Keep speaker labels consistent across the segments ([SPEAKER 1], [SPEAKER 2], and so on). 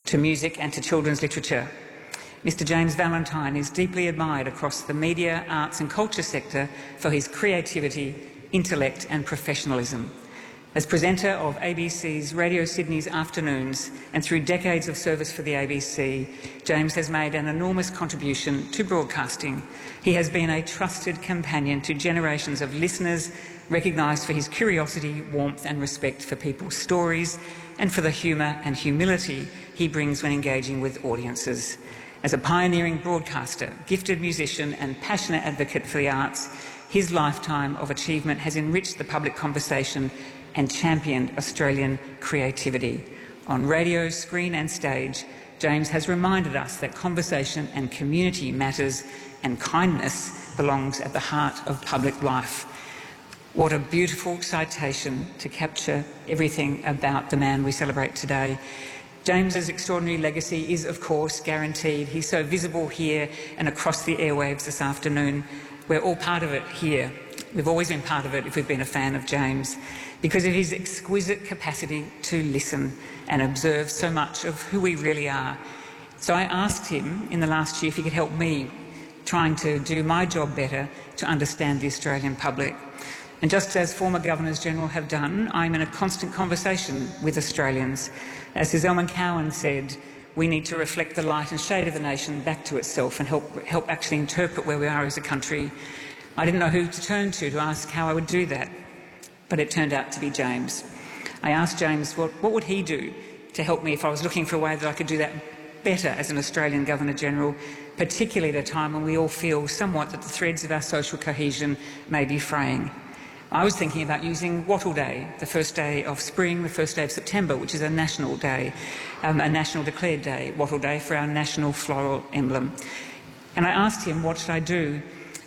[SPEAKER 1] to music and to children's literature. Mr. James Valentine is deeply admired across the media, arts and culture sector for his creativity, intellect and professionalism. As presenter of ABC's Radio Sydney's afternoons and through decades of service for the ABC, James has made an enormous contribution to broadcasting. He has been a trusted companion to generations of listeners, recognised for his curiosity, warmth and respect for people's stories and for the humour and humility he brings when engaging with audiences. As a pioneering broadcaster, gifted musician and passionate advocate for the arts, his lifetime of achievement has enriched the public conversation and championed Australian creativity. On radio, screen and stage, James has reminded us that conversation and community matters and kindness belongs at the heart of public life. What a beautiful citation to capture everything about the man we celebrate today. James's extraordinary legacy is, of course, guaranteed. He's so visible here and across the airwaves this afternoon. We're all part of it here. We've always been part of it if we've been a fan of James, because of his exquisite capacity to listen and observe so much of who we really are. So I asked him in the last year if he could help me trying to do my job better to understand the Australian public. And just as former Governors-General have done, I'm in a constant conversation with Australians. As Sir Zelman Cowen said, we need to reflect the light and shade of the nation back to itself and help actually interpret where we are as a country. I didn't know who to turn to ask how I would do that, but it turned out to be James. I asked James what would he do to help me if I was looking for a way that I could do that better as an Australian Governor-General, particularly at a time when we all feel somewhat that the threads of our social cohesion may be fraying. I was thinking about using Wattle Day, the first day of spring, the first day of September, which is a national day, a national declared day, Wattle Day, for our national floral emblem. And I asked him, what should I do?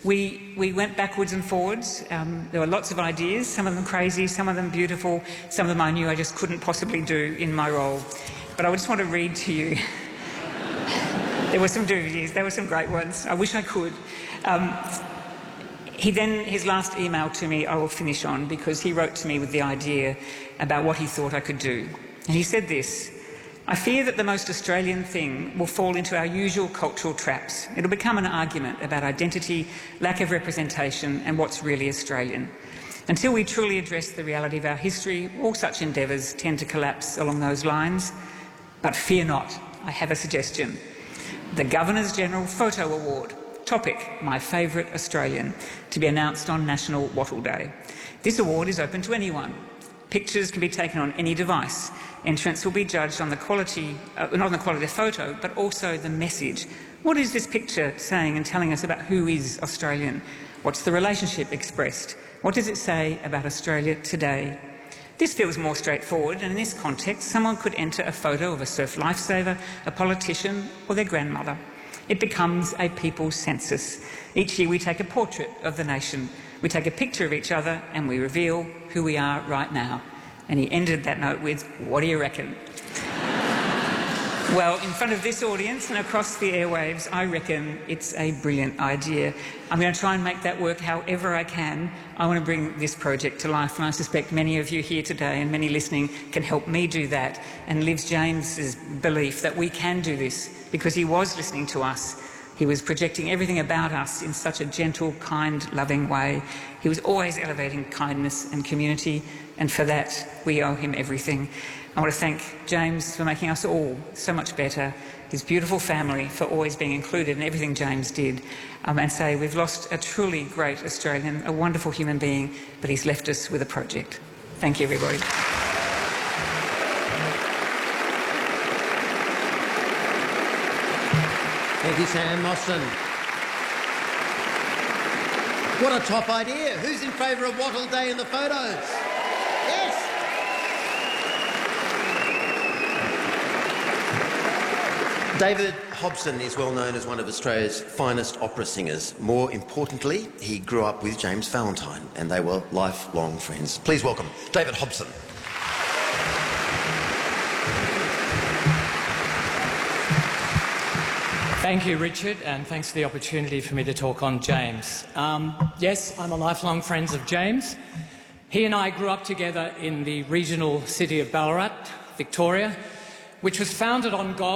[SPEAKER 1] We went backwards and forwards. There were lots of ideas, some of them crazy, some of them beautiful, some of them I knew I just couldn't possibly do in my role. But I just want to read to you. There were some doozies, there were some great ones. I wish I could. His last email to me I will finish on, because he wrote to me with the idea about what he thought I could do. And he said this: I fear that the most Australian thing will fall into our usual cultural traps. It'll become an argument about identity, lack of representation and what's really Australian. Until we truly address the reality of our history, all such endeavours tend to collapse along those lines. But fear not, I have a suggestion. The Governors-General Photo Award. Topic, my favourite Australian, to be announced on National Wattle Day. This award is open to anyone. Pictures can be taken on any device. Entrants will be judged on the quality, not on the quality of the photo, but also the message. What is this picture saying and telling us about who is Australian? What's the relationship expressed? What does it say about Australia today? This feels more straightforward, and in this context, someone could enter a photo of a surf lifesaver, a politician, or their grandmother. It becomes a people's census. Each year we take a portrait of the nation. We take a picture of each other and we reveal who we are right now. And he ended that note with, what do you reckon? Well, in front of this audience and across the airwaves, I reckon it's a brilliant idea. I'm going to try and make that work however I can. I want to bring this project to life, and I suspect many of you here today and many listening can help me do that, and lives James's belief that we can do this, because he was listening to us. He was projecting everything about us in such a gentle, kind, loving way. He was always elevating kindness and community, and for that we owe him everything. I want to thank James for making us all so much better, his beautiful family for always being included in everything James did, and say we've lost a truly great Australian, a wonderful human being, but he's left us with a project. Thank you, everybody.
[SPEAKER 2] Thank you, Sam Mostyn. What a top idea. Who's in favour of Wattle Day in the photos? Yes. David Hobson is well known as one of Australia's finest opera singers. More importantly, he grew up with James Valentine and they were lifelong friends. Please welcome David Hobson.
[SPEAKER 3] Thank you, Richard, and thanks for the opportunity for me to talk on James. Yes, I'm a lifelong friend of James. He and I grew up together in the regional city of Ballarat, Victoria, which was founded on God.